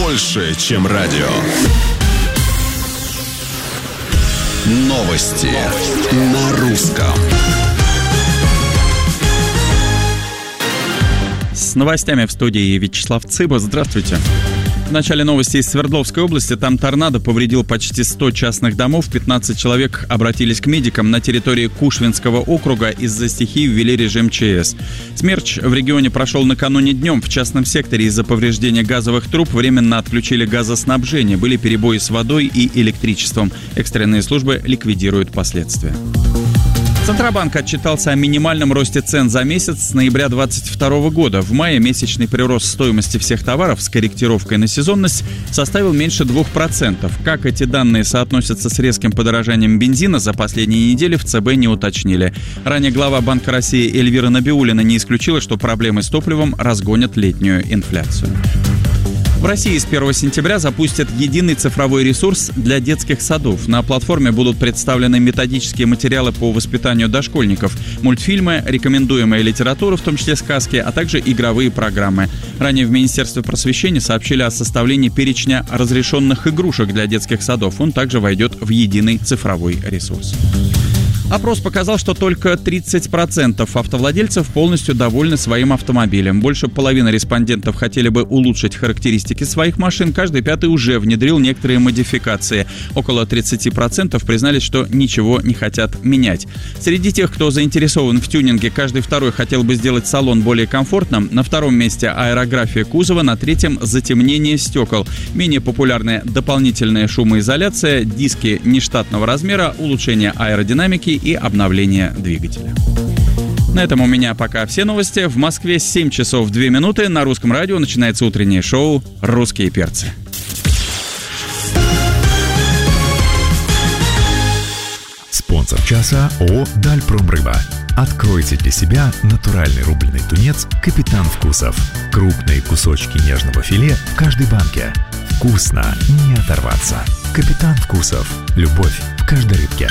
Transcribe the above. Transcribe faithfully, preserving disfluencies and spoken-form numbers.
больше, чем радио. Новости на русском. С новостями в студии Вячеслав Цыба. Здравствуйте. В начале новости из Свердловской области. Там торнадо повредил почти сто частных домов. пятнадцать человек обратились к медикам. На территории Кушвинского округа из-за стихии ввели режим ЧС. Смерч в регионе прошел накануне днем. В частном секторе из-за повреждения газовых труб временно отключили газоснабжение. Были перебои с водой и электричеством. Экстренные службы ликвидируют последствия. Центробанк отчитался о минимальном росте цен за месяц с ноября две тысячи двадцать второго года. В мае месячный прирост стоимости всех товаров с корректировкой на сезонность составил меньше двух процентов. Как эти данные соотносятся с резким подорожанием бензина, за последние недели в ЦБ не уточнили. Ранее глава Банка России Эльвира Набиуллина не исключила, что проблемы с топливом разгонят летнюю инфляцию. В России с первого сентября запустят единый цифровой ресурс для детских садов. На платформе будут представлены методические материалы по воспитанию дошкольников, мультфильмы, рекомендуемая литература, в том числе сказки, а также игровые программы. Ранее в Министерстве просвещения сообщили о составлении перечня разрешенных игрушек для детских садов. Он также войдет в единый цифровой ресурс. Опрос показал, что только тридцать процентов автовладельцев полностью довольны своим автомобилем. Больше половины респондентов хотели бы улучшить характеристики своих машин. Каждый пятый уже внедрил некоторые модификации. Около тридцать процентов признались, что ничего не хотят менять. Среди тех, кто заинтересован в тюнинге, каждый второй хотел бы сделать салон более комфортным. На втором месте аэрография кузова, на третьем затемнение стекол. Менее популярная дополнительная шумоизоляция, диски нештатного размера, улучшение аэродинамики и обновление двигателя. На этом у меня пока все новости. В Москве семь часов две минуты. На Русском радио начинается утреннее шоу «Русские перцы». Спонсор часа ООО «Дальпромрыба». Откройте для себя натуральный рубленый тунец «Капитан Вкусов». Крупные кусочки нежного филе в каждой банке. Вкусно не оторваться. «Капитан Вкусов». Любовь в каждой рыбке.